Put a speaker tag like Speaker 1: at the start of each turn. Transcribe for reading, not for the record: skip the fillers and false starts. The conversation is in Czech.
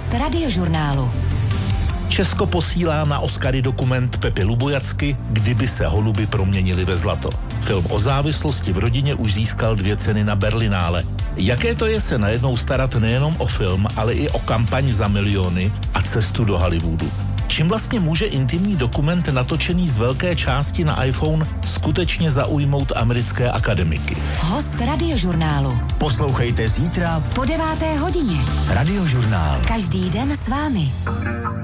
Speaker 1: Host Radiožurnálu.
Speaker 2: Česko posílá na Oscary dokument Pepy Lubojacky Kdyby se holuby proměnily ve zlato. Film o závislosti v rodině už získal 2 ceny na Berlinále. Jaké to je se najednou starat nejenom o film, ale i o kampaň za miliony a cestu do Hollywoodu? Čím vlastně může intimní dokument natočený z velké části na iPhone skutečně zaujmout americké akademiky?
Speaker 1: Host Radiožurnálu.
Speaker 3: Poslouchejte zítra
Speaker 1: po 9. hodině.
Speaker 3: Radiožurnál.
Speaker 1: Každý den s vámi.